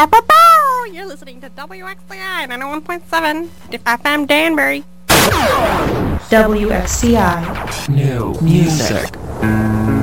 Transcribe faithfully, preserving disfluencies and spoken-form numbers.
You're listening to W X C I ninety-one point seven F M Danbury. W X C I. New music.